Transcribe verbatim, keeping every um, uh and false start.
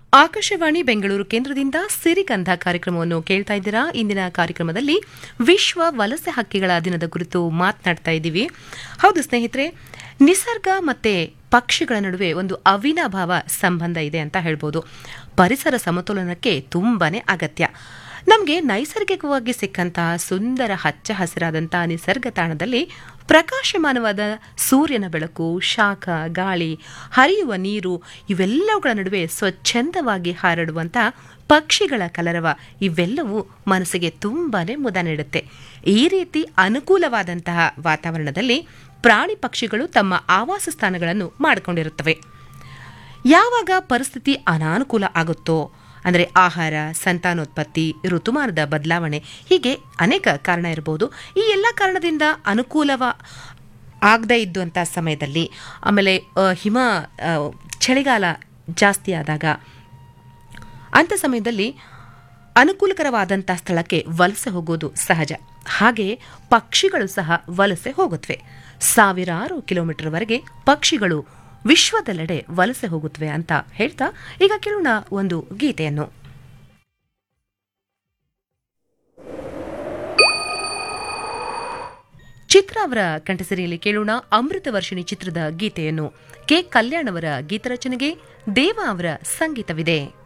ಆಕಾಶವಾಣಿ ಬೆಂಗಳೂರು ಕೇಂದ್ರದಿಂದ ಸಿರಿಗಂಧ ಕಾರ್ಯಕ್ರಮವನ್ನು ಕೇಳ್ತಾ ಇದ್ದೀರಾ. ಇಂದಿನ ಕಾರ್ಯಕ್ರಮದಲ್ಲಿ ವಿಶ್ವ ವಲಸೆ ಹಕ್ಕಿಗಳ ದಿನದ ಕುರಿತು ಮಾತನಾಡ್ತಾ ಇದ್ದೀವಿ. ಹೌದು ಸ್ನೇಹಿತರೆ, ನಿಸರ್ಗ ಮತ್ತೆ ಪಕ್ಷಿಗಳ ನಡುವೆ ಒಂದು ಅವಿನಾಭಾವ ಸಂಬಂಧ ಇದೆ ಅಂತ ಹೇಳ್ಬೋದು. ಪರಿಸರ ಸಮತೋಲನಕ್ಕೆ ತುಂಬಾನೇ ಅಗತ್ಯ. ನಮಗೆ ನೈಸರ್ಗಿಕವಾಗಿ ಸಿಕ್ಕಂತಹ ಸುಂದರ ಹಚ್ಚ ಹಸಿರಾದಂತಹ ನಿಸರ್ಗ ತಾಣದಲ್ಲಿ ಪ್ರಕಾಶಮಾನವಾದ ಸೂರ್ಯನ ಬೆಳಕು, ಶಾಖ, ಗಾಳಿ, ಹರಿಯುವ ನೀರು ಇವೆಲ್ಲವುಗಳ ನಡುವೆ ಸ್ವಚ್ಛಂದವಾಗಿ ಹಾರಾಡುವಂಥ ಪಕ್ಷಿಗಳ ಕಲರವ ಇವೆಲ್ಲವೂ ಮನಸ್ಸಿಗೆ ತುಂಬಾನೇ ಮುದ ನೀಡುತ್ತೆ. ಈ ರೀತಿ ಅನುಕೂಲವಾದಂತಹ ವಾತಾವರಣದಲ್ಲಿ ಪ್ರಾಣಿ ಪಕ್ಷಿಗಳು ತಮ್ಮ ಆವಾಸ ಸ್ಥಾನಗಳನ್ನು ಮಾಡಿಕೊಂಡಿರುತ್ತವೆ. ಯಾವಾಗ ಪರಿಸ್ಥಿತಿ ಅನಾನುಕೂಲ ಆಗುತ್ತೋ ಅಂದರೆ ಆಹಾರ, ಸಂತಾನೋತ್ಪತ್ತಿ, ಋತುಮಾನದ ಬದಲಾವಣೆ, ಹೀಗೆ ಅನೇಕ ಕಾರಣ ಇರಬಹುದು. ಈ ಎಲ್ಲ ಕಾರಣದಿಂದ ಅನುಕೂಲವ ಆಗದೇ ಇದ್ದಂಥ ಸಮಯದಲ್ಲಿ, ಆಮೇಲೆ ಹಿಮ ಚಳಿಗಾಲ ಜಾಸ್ತಿ ಆದಾಗ, ಅಂಥ ಸಮಯದಲ್ಲಿ ಅನುಕೂಲಕರವಾದಂಥ ಸ್ಥಳಕ್ಕೆ ವಲಸೆ ಹೋಗೋದು ಸಹಜ. ಹಾಗೆಯೇ ಪಕ್ಷಿಗಳು ಸಹ ವಲಸೆ ಹೋಗುತ್ತವೆ. ಸಾವಿರಾರು ಕಿಲೋಮೀಟರ್ವರೆಗೆ ಪಕ್ಷಿಗಳು ವಿಶ್ವದೆಲ್ಲೆಡೆ ವಲಸೆ ಹೋಗುತ್ತವೆ ಅಂತ ಹೇಳ್ತಾ ಈಗ ಕೇಳೋಣ ಒಂದು ಗೀತೆಯನ್ನು. ಚಿತ್ರ ಅವರ ಕಂಠಸಿರಿಯಲ್ಲಿ ಕೇಳೋಣ ಅಮೃತ ವರ್ಷಿಣಿ ಚಿತ್ರದ ಗೀತೆಯನ್ನು. ಕೆ ಕಲ್ಯಾಣ್ ಅವರ ಗೀತರಚನೆಗೆ ದೇವ ಅವರ ಸಂಗೀತವಿದೆ.